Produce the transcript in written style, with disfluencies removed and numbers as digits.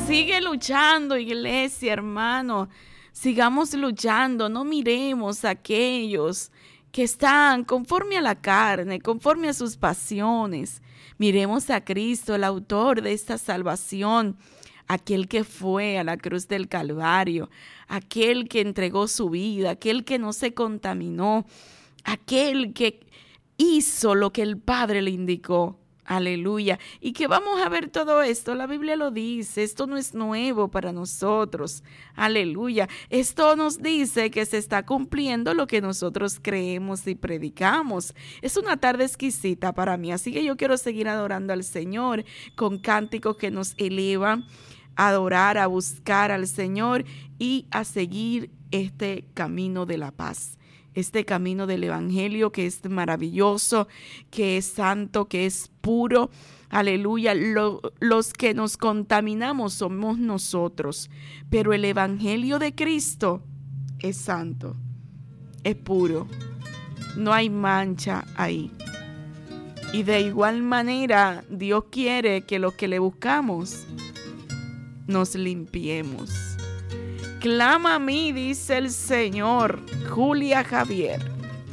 Sigue luchando, iglesia, hermano. Sigamos luchando, no miremos a aquellos que están conforme a la carne, conforme a sus pasiones. Miremos a Cristo, el autor de esta salvación, aquel que fue a la cruz del Calvario, aquel que entregó su vida, aquel que no se contaminó, aquel que hizo lo que el Padre le indicó. Aleluya. Y que vamos a ver todo esto. La Biblia lo dice. Esto no es nuevo para nosotros. Aleluya. Esto nos dice que se está cumpliendo lo que nosotros creemos y predicamos. Es una tarde exquisita para mí. Así que yo quiero seguir adorando al Señor con cánticos que nos elevan a adorar, a buscar al Señor y a seguir este camino de la paz. Este camino del evangelio que es maravilloso, que es santo, que es puro. Aleluya. Los que nos contaminamos somos nosotros, pero el evangelio de Cristo es santo, es puro. No hay mancha ahí. Y de igual manera, Dios quiere que los que le buscamos nos limpiemos. Clama a mí, dice el Señor. Julia Javier.